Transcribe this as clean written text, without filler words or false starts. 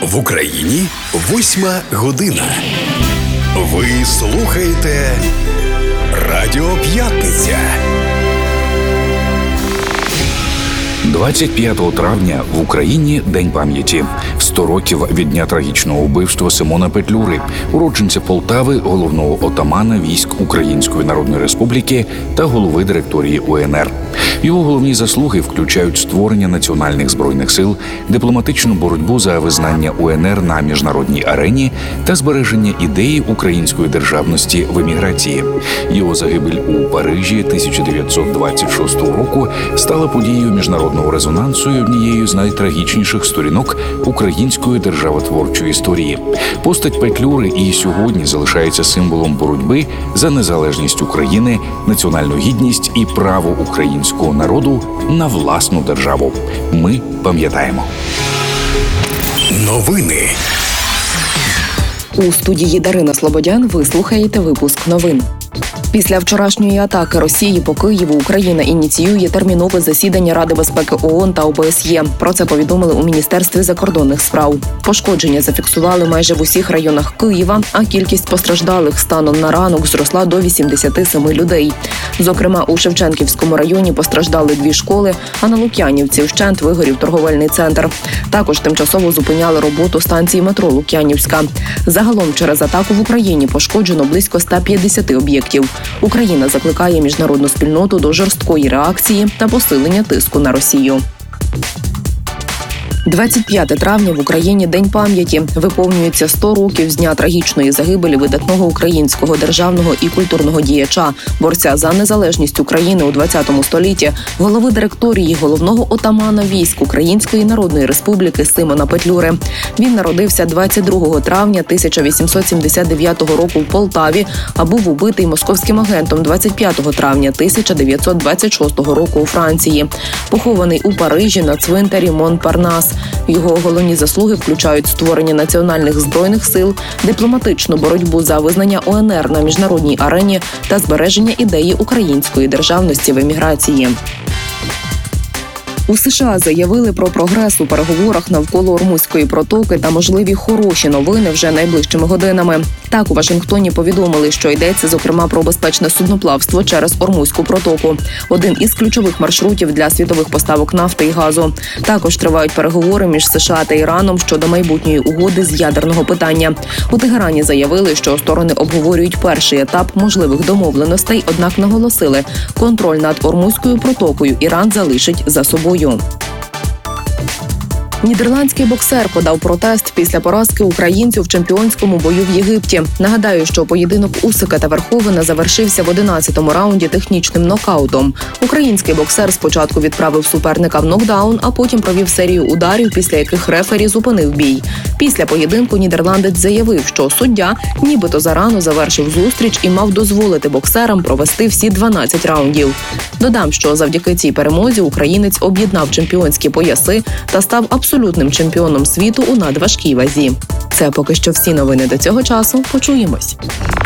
В Україні 8 година. Ви слухаєте Радіо П'ятниця. 25 травня в Україні День пам'яті. 100 років від дня трагічного вбивства Симона Петлюри, уродженця Полтави, головного отамана військ Української Народної Республіки та голови директорії УНР. Його головні заслуги включають створення національних збройних сил, дипломатичну боротьбу за визнання УНР на міжнародній арені та збереження ідеї української державності в еміграції. Його загибель у Парижі 1926 року стала подією міжнародного резонансу і однією з найтрагічніших сторінок української державотворчої історії. Постать Петлюри і сьогодні залишається символом боротьби за незалежність України, національну гідність і право українського народу на власну державу. Ми пам'ятаємо. Новини. У студії Дарина Слободян ви слухаєте випуск новин. Після вчорашньої атаки Росії по Києву Україна ініціює термінове засідання Ради безпеки ООН та ОБСЄ. Про це повідомили у Міністерстві закордонних справ. Пошкодження зафіксували майже в усіх районах Києва, а кількість постраждалих станом на ранок зросла до 87 людей. Зокрема, у Шевченківському районі постраждали 2 школи, а на Лук'янівці вщент вигорів торговельний центр. Також тимчасово зупиняли роботу станції метро Лук'янівська. Загалом через атаку в Україні пошкоджено близько 150 об'єктів. Україна закликає міжнародну спільноту до жорсткої реакції та посилення тиску на Росію. 25 травня в Україні День пам'яті. Виповнюється 100 років з дня трагічної загибелі видатного українського державного і культурного діяча, борця за незалежність України у 20 столітті, голови директорії головного отамана військ Української Народної Республіки Симона Петлюри. Він народився 22 травня 1879 року в Полтаві, а був убитий московським агентом 25 травня 1926 року у Франції. Похований у Парижі на цвинтарі Монпарнас. Його головні заслуги включають створення національних збройних сил, дипломатичну боротьбу за визнання УНР на міжнародній арені та збереження ідеї української державності в еміграції. У США заявили про прогрес у переговорах навколо Ормузької протоки та можливі хороші новини вже найближчими годинами. Так, у Вашингтоні повідомили, що йдеться, зокрема, про безпечне судноплавство через Ормузьку протоку – один із ключових маршрутів для світових поставок нафти і газу. Також тривають переговори між США та Іраном щодо майбутньої угоди з ядерного питання. У Тегерані заявили, що сторони обговорюють перший етап можливих домовленостей, однак наголосили – контроль над Ормузькою протокою Іран залишить за собою. Нідерландський боксер подав протест після поразки українцю в чемпіонському бою в Єгипті. Нагадаю, що поєдинок Усика та Верховена завершився в 11-му раунді технічним нокаутом. Український боксер спочатку відправив суперника в нокдаун, а потім провів серію ударів, після яких рефері зупинив бій. Після поєдинку нідерландець заявив, що суддя нібито зарано завершив зустріч і мав дозволити боксерам провести всі 12 раундів. Додам, що завдяки цій перемозі українець об'єднав чемпіонські пояси та став абсолютним чемпіоном світу у надважкій вазі. Це поки що всі новини до цього часу. Почуємось.